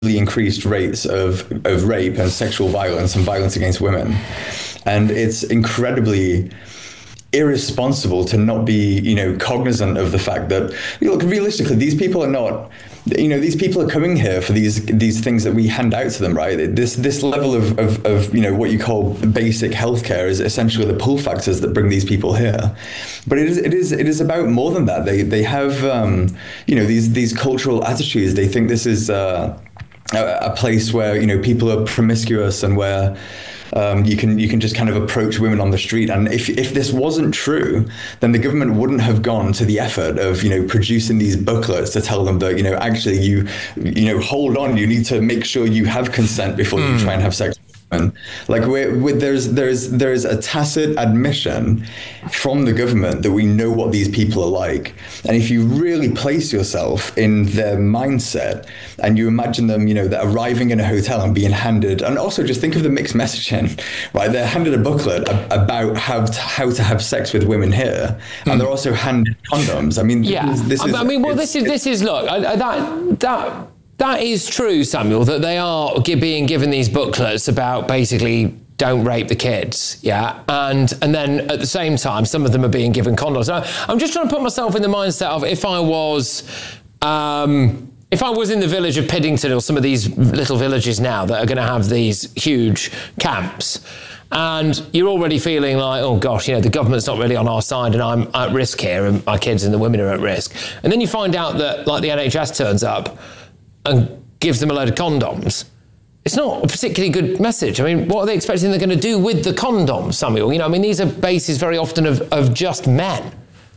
increased rates of rape and sexual violence and violence against women. And it's incredibly irresponsible to not be, cognizant of the fact that, look, realistically, these people are not, these people are coming here for these things that we hand out to them, right? This level of what you call basic healthcare is essentially the pull factors that bring these people here. But it is about more than that. They have, these cultural attitudes. They think this is a place where, people are promiscuous and where you can just kind of approach women on the street. And if this wasn't true, then the government wouldn't have gone to the effort of, producing these booklets to tell them that, actually you hold on, you need to make sure you have consent before you try and have sex. Like there's a tacit admission from the government that we know what these people are like, and if you really place yourself in their mindset and you imagine them, they're arriving in a hotel and being handed, and also just think of the mixed messaging, right? They're handed a booklet about how to have sex with women here, and they're also handed condoms. I mean, this is look, that is true, Samuel, that they are being given these booklets about basically don't rape the kids, yeah? And then at the same time, some of them are being given condoms. Now, I'm just trying to put myself in the mindset of if I was in the village of Piddington or some of these little villages now that are going to have these huge camps, and you're already feeling like, oh gosh, the government's not really on our side and I'm at risk here and my kids and the women are at risk. And then you find out that like the NHS turns up and gives them a load of condoms. It's not a particularly good message. I mean, what are they expecting they're going to do with the condoms, Samuel? These are bases very often of just men.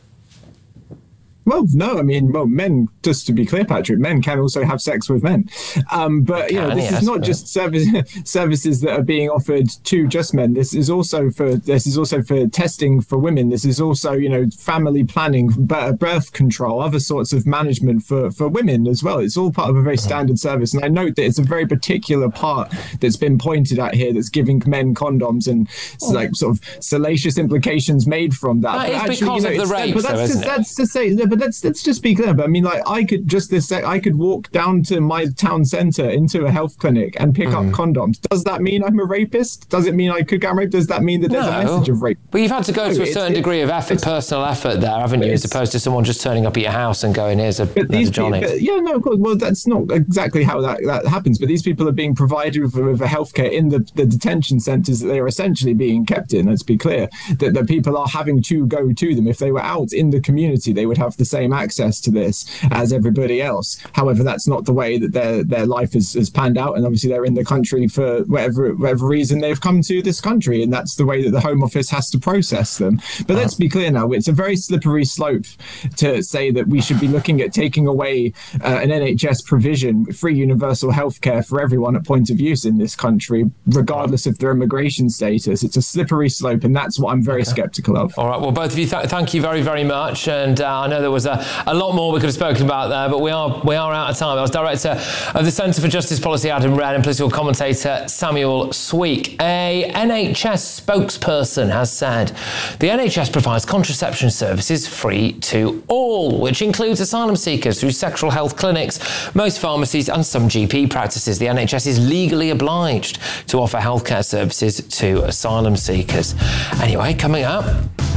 Well, no, men, just to be clear, Patrick, men can also have sex with men. But, this is not just services that are being offered to just men. This is also for testing for women. This is also, family planning, birth control, other sorts of management for women as well. It's all part of a very standard service. And I note that it's a very particular part that's been pointed at here that's giving men condoms and like sort of salacious implications made from that. That is because of the rape, that's to say, but let's just be clear. But I could walk down to my town centre into a health clinic and pick up condoms. Does that mean I'm a rapist? Does it mean I could get raped? Does that mean that there's a message of rape? But you've had to go to a certain degree of effort, personal effort there, haven't you? As opposed to someone just turning up at your house and going, here's a Johnny. Of course. Well, that's not exactly how that happens. But these people are being provided with a healthcare in the detention centres that they are essentially being kept in. Let's be clear that the people are having to go to them. If they were out in the community, they would have the same access to this as everybody else. However, that's not the way that their life has panned out, and obviously they're in the country for whatever reason they've come to this country, and that's the way that the Home Office has to process them. But let's be clear now, it's a very slippery slope to say that we should be looking at taking away an NHS provision, free universal healthcare for everyone at point of use in this country, regardless of their immigration status. It's a slippery slope, and that's what I'm very sceptical of. All right, well, both of you, thank you very, very much. And I know there was a lot more we could have spoken about there, but we are out of time. I was director of the Centre for Justice Policy, Adam Wren, and political commentator Samuel Sweek. A NHS spokesperson has said the NHS provides contraception services free to all, which includes asylum seekers through sexual health clinics, most pharmacies and some GP practices. The NHS is legally obliged to offer healthcare services to asylum seekers. Anyway, coming up...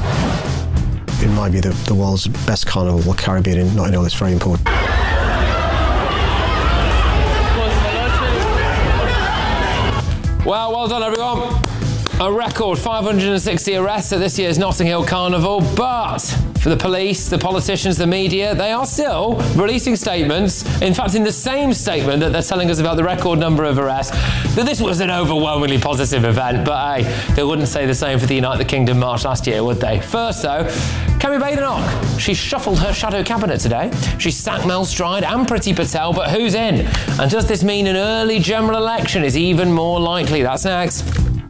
It might be the world's best carnival, the Caribbean in Notting Hill. It's very important. Well done, everyone. A record 560 arrests at this year's Notting Hill Carnival, but for the police, the politicians, the media, they are still releasing statements, in fact in the same statement that they're telling us about the record number of arrests, that this was an overwhelmingly positive event. But hey, they wouldn't say the same for the Unite the Kingdom march last year, would they? First though, Kemi Badenoch. She shuffled her shadow cabinet today. She sacked Mel Stride and Priti Patel, but who's in? And does this mean an early general election is even more likely? That's next.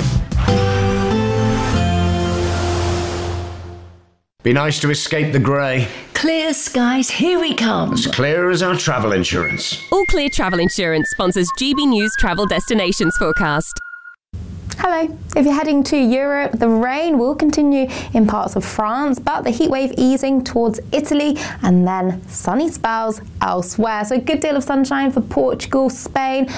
Be nice to escape the grey. Clear skies, here we come. As clear as our travel insurance. All Clear Travel Insurance sponsors GB News Travel Destinations Forecast. Hello. If you're heading to Europe, the rain will continue in parts of France, but the heat wave easing towards Italy and then sunny spells elsewhere. So a good deal of sunshine for Portugal, Spain,